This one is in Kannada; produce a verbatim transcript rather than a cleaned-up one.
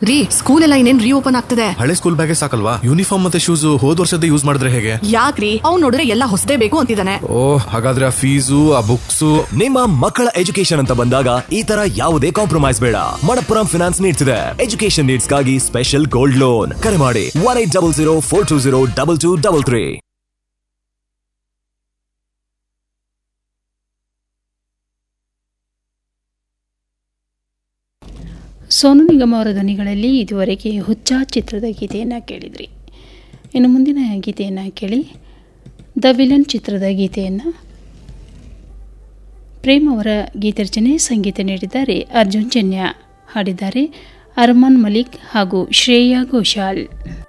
ರೀ, ಸ್ಕೂಲ್ ಎಲ್ಲ ಇನ್ನೇನ್ ರೀಓಪನ್ ಆಗ್ತದೆ. ಹಳೆ ಸ್ಕೂಲ್ ಬ್ಯಾಗೇ ಸಾಕಲ್ವಾ? ಯೂನಿಫಾರ್ಮ್ ಮತ್ತೆ ಶೂಸ್ ಹೋದ್ ವರ್ಷದ ಯೂಸ್ ಮಾಡಿದ್ರೆ ಹೇಗೆ? ಯಾಕ್ರಿ, ಅವ್ನು ನೋಡಿದ್ರೆ ಎಲ್ಲ ಹೊಸದೇ ಬೇಕು ಅಂತಿದ್ದಾನೆ. ಓ, ಹಾಗಾದ್ರೆ ಆ ಫೀಸು ಆ ಬುಕ್ಸು. ನಿಮ್ಮ ಮಕ್ಕಳ ಎಜುಕೇಶನ್ ಅಂತ ಬಂದಾಗ ಈ ತರ ಯಾವುದೇ ಕಾಂಪ್ರಮೈಸ್ ಬೇಡ. ಮಣಪ್ಪುರಂ ಫಿನಾನ್ಸ್ ನೀಡ್ತಿದೆ ಎಜುಕೇಶನ್ ನೀಡ್ಸ್ ಗಾಗಿ ಸ್ಪೆಷಲ್ ಗೋಲ್ಡ್ ಲೋನ್. ಕರೆ ಮಾಡಿ one eight double zero four two zero double two double three. Sonu Nigam ಅವರ ಧ್ವನಿಗಳಲ್ಲಿ ಇದುವರೆಗೆ ಹುಚ್ಚ ಚಿತ್ರದ ಗೀತೆಯನ್ನು ಕೇಳಿದ್ರಿ. ಇನ್ನು ಮುಂದಿನ ಗೀತೆಯನ್ನು ಕೇಳಿ. ದ ವಿಲನ್ ಚಿತ್ರದ ಗೀತೆಯನ್ನು ಪ್ರೇಮ್ ಅವರ ಗೀತರಚನೆ, ಸಂಗೀತ ನೀಡಿದ್ದಾರೆ ಅರ್ಜುನ್ ಜನ್ಯ, ಹಾಡಿದ್ದಾರೆ ಅರ್ಮಾನ್ ಮಲಿಕ್ ಹಾಗೂ ಶ್ರೇಯಾ ಘೋಷಾಲ್.